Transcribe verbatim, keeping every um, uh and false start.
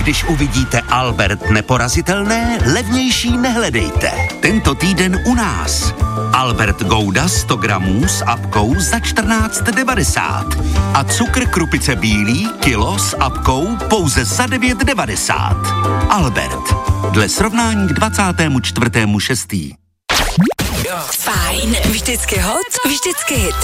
Když uvidíte Albert neporazitelné, levnější nehledejte. Tento týden u nás. Albert Gouda sto gramů s apkou za čtrnáct devadesát. A cukr Krupice bílý kilo s apkou pouze za devět devadesát. Albert. Dle srovnání k dvacátému čtvrtému šestého Fajn, vždycky hot, vždycky hit.